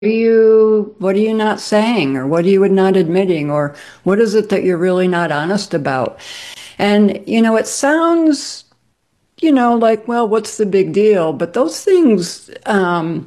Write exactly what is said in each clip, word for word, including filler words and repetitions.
are you, what are you not saying, or what are you not admitting, or what is it that you're really not honest about? And, you know, it sounds, you know, like, well, what's the big deal? But those things um,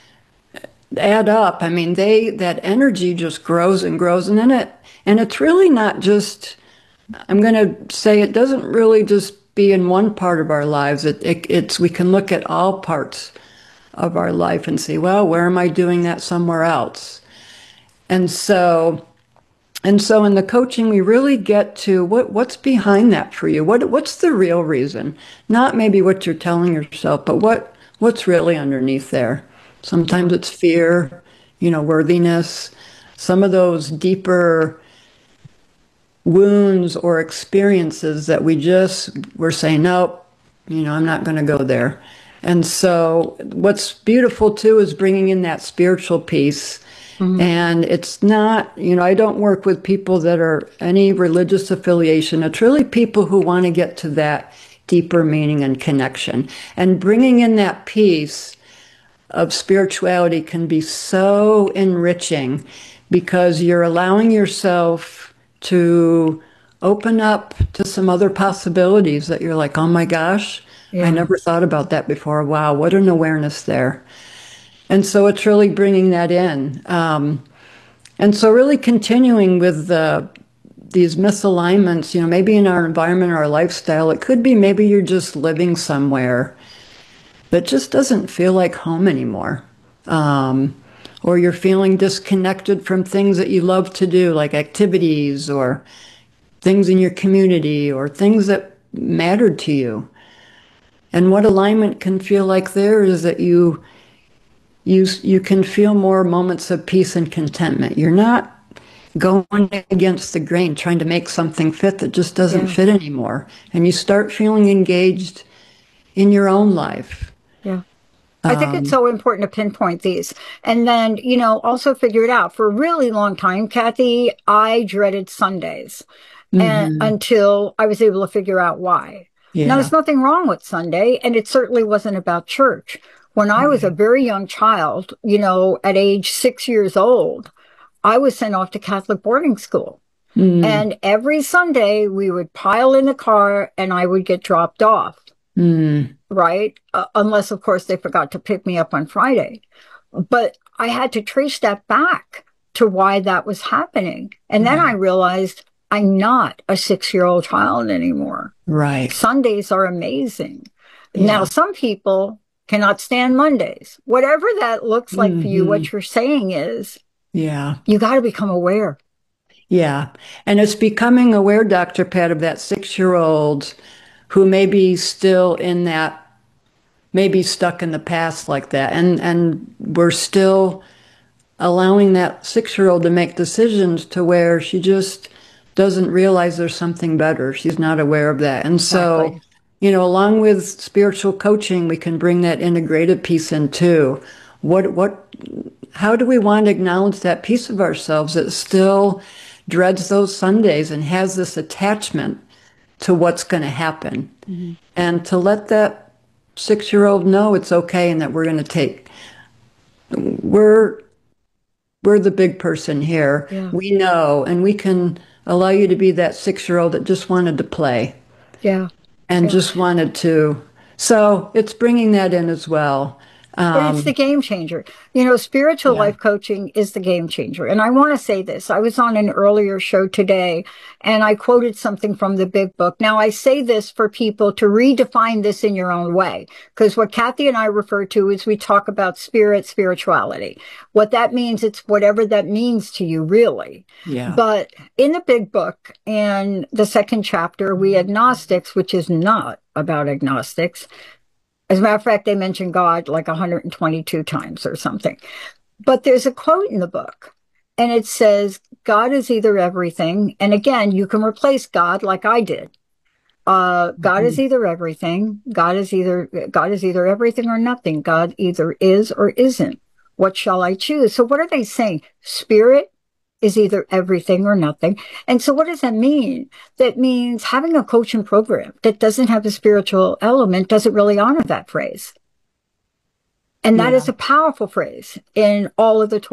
add up. I mean, they, that energy just grows and grows. And then it, and it's really not just, I'm going to say it doesn't really just be in one part of our lives. It, it, it's, we can look at all parts of our life and see, well, where am I doing that somewhere else? And so, and so in the coaching, we really get to what, what's behind that for you? What, what's the real reason? Not maybe what you're telling yourself, but what, what's really underneath there? Sometimes it's fear, you know, worthiness, some of those deeper wounds or experiences that we just were saying, nope, you know, I'm not going to go there. And so what's beautiful too is bringing in that spiritual piece. Mm-hmm. And it's not, you know, I don't work with people that are any religious affiliation. It's really people who want to get to that deeper meaning and connection. And bringing in that piece of spirituality can be so enriching because you're allowing yourself to open up to some other possibilities that you're like, oh my gosh, yeah. I never thought about that before. Wow, what an awareness there. And so it's really bringing that in. Um, and so really continuing with the, these misalignments, you know, maybe in our environment or our lifestyle, it could be maybe you're just living somewhere that just doesn't feel like home anymore. Um, or you're feeling disconnected from things that you love to do, like activities or things in your community or things that mattered to you. And what alignment can feel like there is that you you you can feel more moments of peace and contentment. You're not going against the grain, trying to make something fit that just doesn't yeah. fit anymore. And you start feeling engaged in your own life. Yeah. I think it's so important to pinpoint these. And then, you know, also figure it out. For a really long time, Kathy, I dreaded Sundays mm-hmm. and until I was able to figure out why. Yeah. Now, there's nothing wrong with Sunday, and it certainly wasn't about church. When I was a very young child, you know, at age six years old, I was sent off to Catholic boarding school. Mm. And every Sunday we would pile in the car and I would get dropped off. Mm. Right? Uh, unless, of course, they forgot to pick me up on Friday. But I had to trace that back to why that was happening. And then right. I realized I'm not a six-year-old child anymore. Right. Sundays are amazing. Yeah. Now, some people cannot stand Mondays. Whatever that looks like mm-hmm. for you, what you're saying is, yeah, you got to become aware. Yeah. And it's becoming aware, Doctor Pat, of that six-year-old who may be still in that, maybe stuck in the past like that. And, and we're still allowing that six-year-old to make decisions to where she just doesn't realize there's something better. She's not aware of that. And so, exactly. you know, along with spiritual coaching, we can bring that integrated piece in too. What, what, how do we want to acknowledge that piece of ourselves that still dreads those Sundays and has this attachment to what's going to happen? Mm-hmm. And to let that six-year-old know it's okay and that we're going to take, we're, we're the big person here. Yeah. We know, and we can allow you to be that six-year-old that just wanted to play. Yeah. And yeah. just wanted to. So it's bringing that in as well. Um, but it's the game changer. You know, spiritual yeah. life coaching is the game changer. And I want to say this. I was on an earlier show today and I quoted something from the Big Book. Now, I say this for people to redefine this in your own way, because what Kathy and I refer to is we talk about spirit, spirituality. What that means, it's whatever that means to you, really. Yeah. But in the Big Book, in the second chapter, we agnostics, which is not about agnostics. As a matter of fact, they mention God like one hundred twenty-two times or something. But there's a quote in the book, and it says, God is either everything. And again, you can replace God like I did. Uh, God mm-hmm. is either everything. God is either, God is either everything or nothing. God either is or isn't. What shall I choose? So what are they saying? Spirit is either everything or nothing. And so what does that mean? That means having a coaching program that doesn't have a spiritual element doesn't really honor that phrase. And that Yeah. is a powerful phrase in all of the